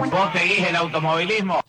¿Vos seguís el automovilismo?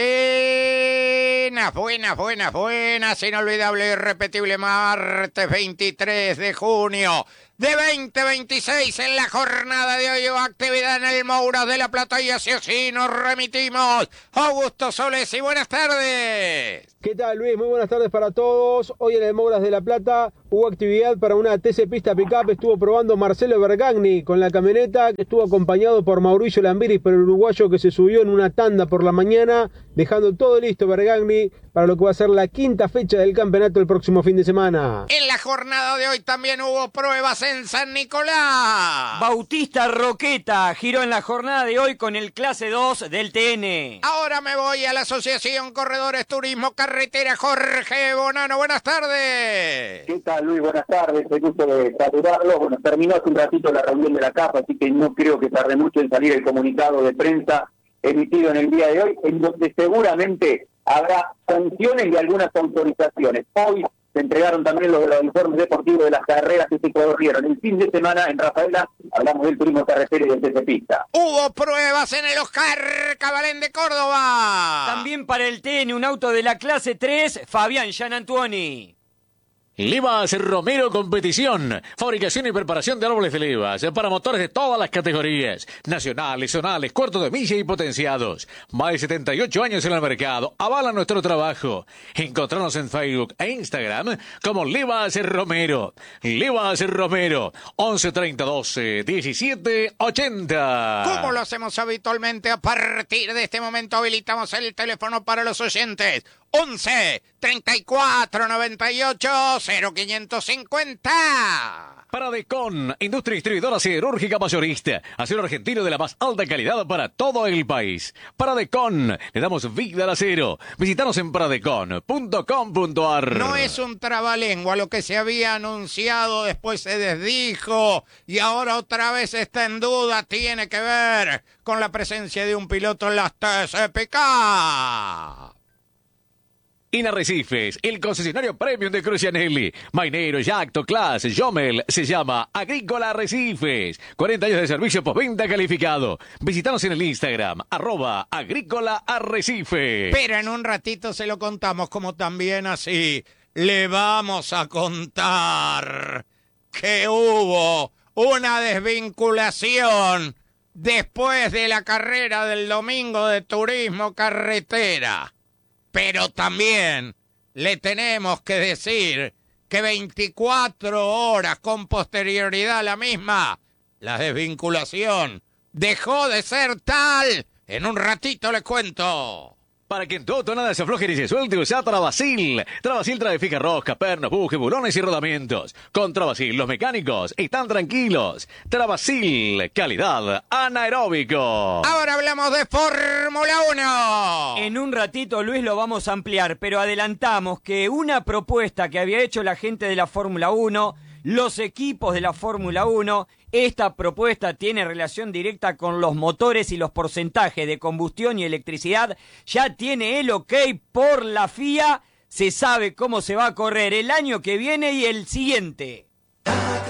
Buenas, inolvidable y irrepetible martes 23 de junio de 2026. En la jornada de hoy hubo actividad en el Mouras de la Plata y así nos remitimos. Augusto Soles y buenas tardes. ¿Qué tal, Luis? Muy buenas tardes para todos. Hoy en el Mouras de la Plata hubo actividad para una TC Pista Pickup. Estuvo probando Marcelo Bergagni con la camioneta, que estuvo acompañado por Mauricio Lambiris, por el uruguayo que se subió en una tanda por la mañana, dejando todo listo Bergagni para lo que va a ser la quinta fecha del campeonato el próximo fin de semana. En la jornada de hoy también hubo pruebas en San Nicolás. Bautista Roqueta giró en la jornada de hoy con el clase 2 del TN. Ahora me voy a la Asociación Corredores Turismo Carretera. Jorge Bonano, buenas tardes. ¿Qué tal, Luis? Buenas tardes, el gusto de saludarlo. Bueno, terminó hace un ratito la reunión de la CAF, así que no creo que tarde mucho en salir el comunicado de prensa emitido en el día de hoy, en donde seguramente habrá sanciones y algunas autorizaciones. Hoy se entregaron también los informes deportivos de las carreras que se corrieron. El fin de semana en Rafaela hablamos del turismo carretera y del TC Pista. Hubo pruebas en el Oscar Cabalén de Córdoba. También para el TN, un auto de la clase 3, Fabián Gianantuoni. Livas Romero Competición, fabricación y preparación de árboles de levas para motores de todas las categorías, nacionales, zonales, cuartos de milla y potenciados. Más de 78 años en el mercado, avala nuestro trabajo. Encontrarnos en Facebook e Instagram como Livas Romero. Livas Romero, 11 30 12 17 80. Como lo hacemos habitualmente, a partir de este momento habilitamos el teléfono para los oyentes. 11 34 98 0550. Paradecon, industria distribuidora siderúrgica mayorista, acero argentino de la más alta calidad para todo el país. Paradecon, le damos vida al acero. Visítanos en paradecon.com.ar. No es un trabalengua lo que se había anunciado, después se desdijo y ahora otra vez está en duda. Tiene que ver con la presencia de un piloto en las TCPK. Inarrecifes, el concesionario premium de Crucianelli. Mainero, Yacto, Class, Jomel, se llama Agrícola Arrecifes. 40 años de servicio postventa calificado. Visítanos en el Instagram, @Agrícola Arrecife. Pero en un ratito se lo contamos, como también así le vamos a contar que hubo una desvinculación después de la carrera del domingo de turismo carretera. Pero también le tenemos que decir que 24 horas con posterioridad a la misma, la desvinculación dejó de ser tal. En un ratito les cuento. Para que en tu auto nada se afloje ni se suelte, usa Travasil. Travasil trae fija rosca, pernos, bujes, bulones y rodamientos. Con Travasil, los mecánicos están tranquilos. Travasil, calidad anaeróbico. Ahora hablamos de Fórmula 1. En un ratito, Luis, lo vamos a ampliar, pero adelantamos que una propuesta que había hecho la gente de la Fórmula 1, los equipos de la Fórmula 1, esta propuesta tiene relación directa con los motores y los porcentajes de combustión y electricidad. Ya tiene el ok por la FIA. Se sabe cómo se va a correr el año que viene y el siguiente.